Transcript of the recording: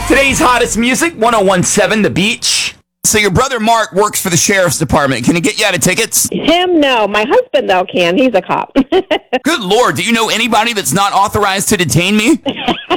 Today's hottest music, 1017 The Beach. So your brother Mark works for the sheriff's department. Can he get you out of tickets? Him, no. My husband, though, can. He's a cop. Good Lord, do you know anybody that's not authorized to detain me?